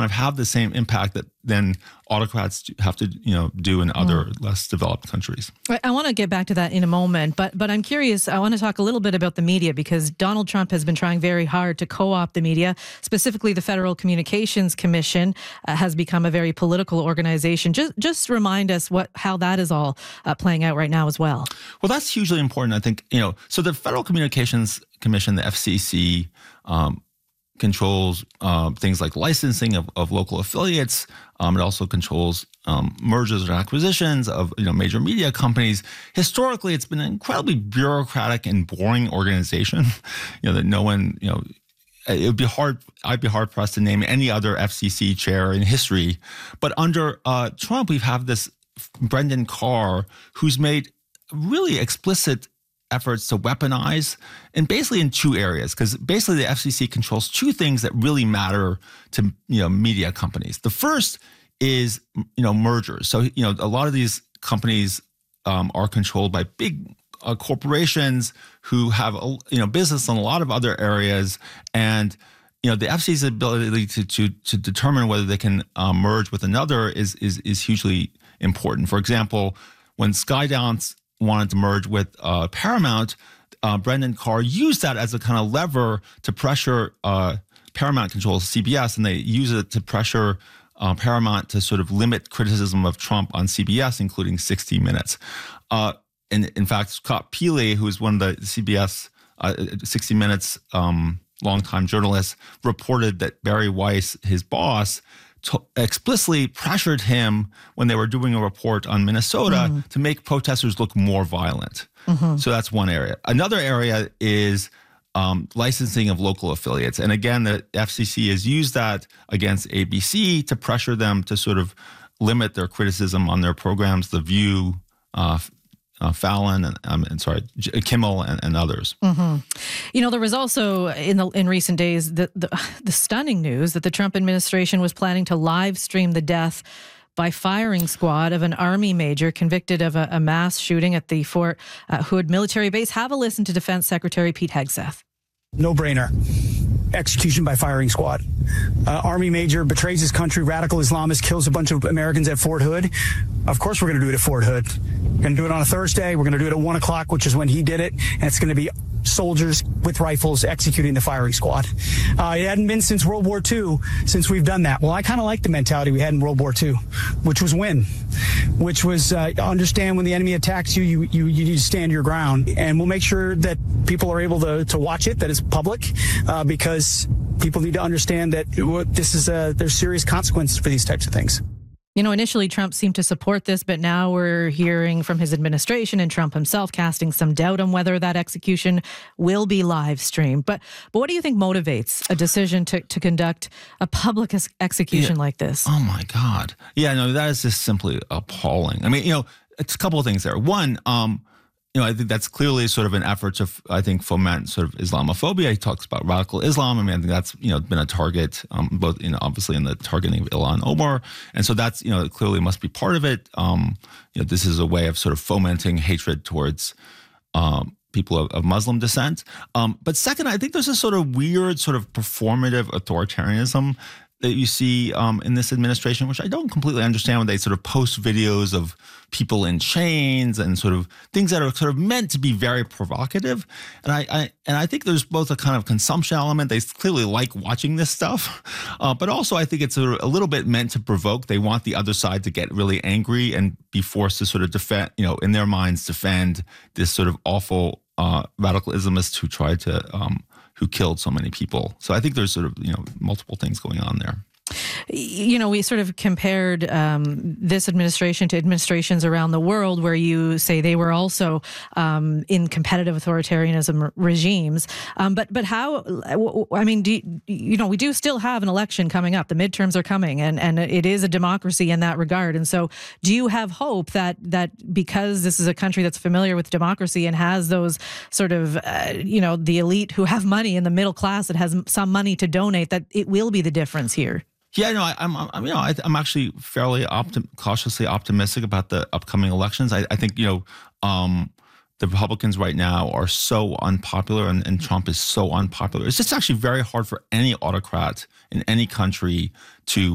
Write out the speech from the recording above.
of have the same impact that then autocrats have to, do in other less developed countries. I want to get back to that in a moment, but I'm curious. I want to talk a little bit about the media, because Donald Trump has been trying very hard to co-opt the media. Specifically, the Federal Communications Commission has become a very political organization. Just remind us how that is all playing out right now as well. Well, that's hugely important. I think, so the Federal Communications Commission, the FCC, controls things like licensing of local affiliates. It also controls mergers and acquisitions of major media companies. Historically, it's been an incredibly bureaucratic and boring organization. That no one, it would be hard. I'd be hard pressed to name any other FCC chair in history. But under Trump, we have this Brendan Carr, who's made really explicit efforts to weaponize, and basically in two areas, because basically the FCC controls two things that really matter to media companies. The first is mergers. So a lot of these companies are controlled by big corporations who have business in a lot of other areas, and the FCC's ability to determine whether they can merge with another is hugely important. For example, when Skydance wanted to merge with Paramount, Brendan Carr used that as a kind of lever to pressure Paramount controls CBS, and they use it to pressure Paramount to sort of limit criticism of Trump on CBS, including 60 Minutes. And in fact, Scott Pelley, who is one of the CBS 60 Minutes longtime journalists, reported that Barry Weiss, his boss, explicitly pressured him when they were doing a report on Minnesota to make protesters look more violent. So that's one area. Another area is licensing of local affiliates. And again, the FCC has used that against ABC to pressure them to sort of limit their criticism on their programs, The View, Fallon, and Kimmel, and others. There was also in recent days the stunning news that the Trump administration was planning to live stream the death by firing squad of an Army major convicted of a mass shooting at the Fort Hood military base. Have a listen to Defense Secretary Pete Hegseth. No brainer. Execution by firing squad. Army major betrays his country, radical Islamist, kills a bunch of Americans at Fort Hood. Of course we're going to do it at Fort Hood. We're going to do it on a Thursday. We're going to do it at 1 o'clock, which is when he did it. And it's going to be soldiers with rifles executing the firing squad. It hadn't been since World War II since we've done that. Well, I kind of like the mentality we had in World War II, which was win, which was understand when the enemy attacks you, you need to stand your ground. And we'll make sure that people are able to watch it, that it's public, because people need to understand that there's serious consequences for these types of things. Initially Trump seemed to support this, but now we're hearing from his administration and Trump himself casting some doubt on whether that execution will be live streamed. But what do you think motivates a decision to conduct a public execution like this? Oh my God. Yeah, no, that is just simply appalling. I mean, it's a couple of things there. One, I think that's clearly sort of an effort to, foment sort of Islamophobia. He talks about radical Islam. I mean, I think that's, been a target, both, obviously in the targeting of Ilhan Omar. And so that's, clearly must be part of it. This is a way of sort of fomenting hatred towards people of Muslim descent. But second, I think there's a sort of weird sort of performative authoritarianism that you see in this administration, which I don't completely understand, when they sort of post videos of people in chains and sort of things that are sort of meant to be very provocative. And I think there's both a kind of consumption element. They clearly like watching this stuff, but also I think it's a little bit meant to provoke. They want the other side to get really angry and be forced to sort of defend, in their minds, defend this sort of awful radical Islamists who tried to who killed so many people. So I think there's sort of, multiple things going on there. We sort of compared this administration to administrations around the world where you say they were also in competitive authoritarianism regimes. But how, I mean, we do still have an election coming up. The midterms are coming, and it is a democracy in that regard. And so do you have hope that because this is a country that's familiar with democracy and has those sort of, the elite who have money and the middle class that has some money to donate, that it will be the difference here? Yeah, no, I'm actually fairly cautiously optimistic about the upcoming elections. I think, the Republicans right now are so unpopular, and Trump is so unpopular. It's just actually very hard for any autocrat in any country to